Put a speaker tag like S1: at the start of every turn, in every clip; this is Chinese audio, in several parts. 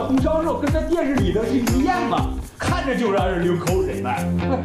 S1: 红烧肉跟那电视里的是一样吗？看着就让人流口水呢。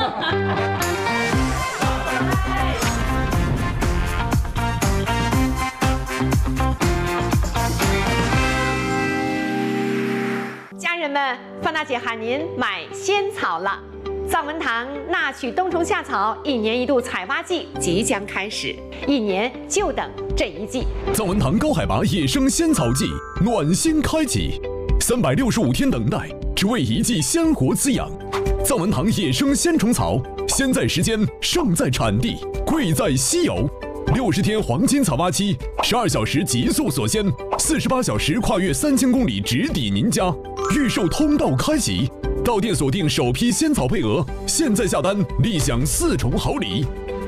S2: 家人们，范大姐喊您买仙草了。藏文堂纳曲冬虫夏草1年1度采挖季即将开始，1年就等这一季。
S3: 藏文堂高海拔野生仙草季暖心开启，365天等待，只为一季鲜活滋养。藏文堂野生鲜虫草，鲜在时间，胜在产地，贵在稀有。60天黄金采挖期，12小时极速锁鲜，48小时跨越3000公里直抵您家。预售通道开启，到店锁定首批仙草配额，现在下单立享4重好礼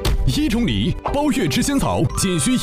S3: ：1重礼包月吃仙草仅需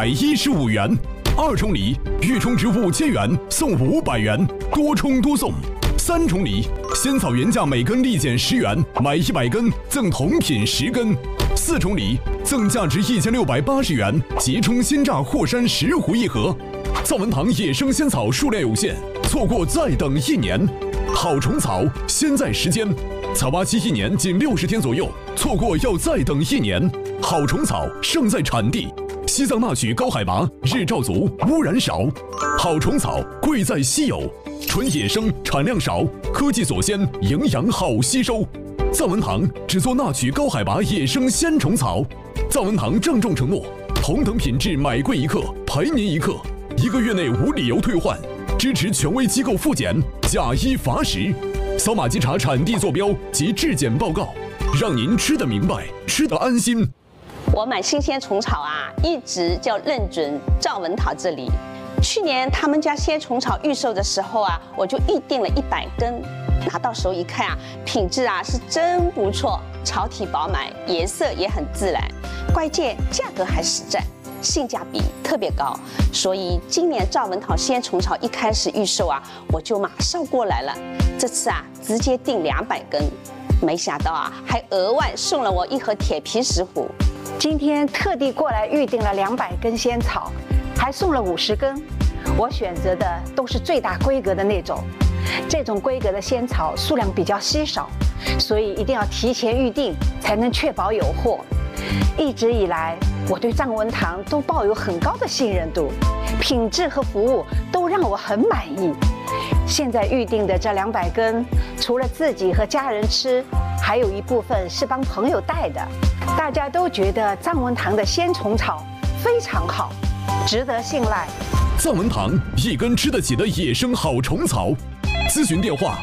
S3: 1515元；2重礼预充值5000元送500元，多充多送；3重礼仙草原价每根立减10元，买100根赠同品10根；4重礼赠价值1680元即充鲜榨霍山10壶1盒。藏文堂野生仙草数量有限，错过再等1年。好虫草，鲜在时间，采挖期1年仅60天左右，错过要再等1年。好虫草，胜在产地。西藏纳曲高海拔，日照足，污染少。好虫草，贵在稀有，纯野生，产量少，科技锁鲜，营养好吸收。藏文堂只做纳曲高海拔野生鲜虫草。藏文堂郑重承诺，同等品质买贵1克赔您1克，1个月内无理由退换，支持权威机构复检，假一罚10。扫码稽查产地坐标及质检报告，让您吃得明白，吃得安心。
S4: 我买新鲜虫草啊，一直就认准藏文堂这里。去年他们家鲜虫草预售的时候啊，我就预定了100根。拿到手一看啊，品质啊是真不错，草体饱满，颜色也很自然，关键价格还实在，性价比特别高。所以今年藏文堂鲜虫草一开始预售啊，我就马上过来了。这次啊，直接订200根，没想到啊，还额外送了我1盒铁皮石斛。
S5: 今天特地过来预定了200根仙草，还送了50根。我选择的都是最大规格的那种，这种规格的仙草数量比较稀少，所以一定要提前预定，才能确保有货。一直以来，我对藏文堂都抱有很高的信任度，品质和服务都让我很满意。现在预定的这200根，除了自己和家人吃，还有一部分是帮朋友带的。大家都觉得藏文堂的鲜虫草非常好，值得信赖。
S3: 藏文堂1根吃得起的野生好虫草，咨询电话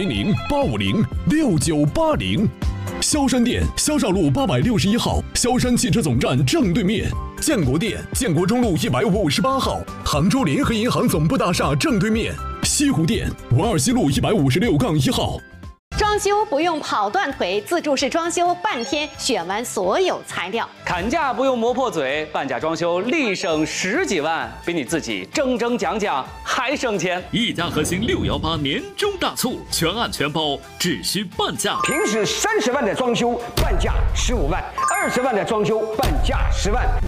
S3: 400-850-6980。萧山店萧绍路861号，萧山汽车总站正对面；建国店建国中路158号，杭州联合银行总部大厦正对面；西湖店文二西路156-1号。
S2: 装修不用跑断腿，自助式装修半天选完所有材料。
S6: 砍价不用磨破嘴，半价装修立省10几万，比你自己争讲还省钱。
S7: 一家核心618年终大促，全案全包，只需半价。
S8: 平时30万的装修，半价15万；20万的装修，半价10万。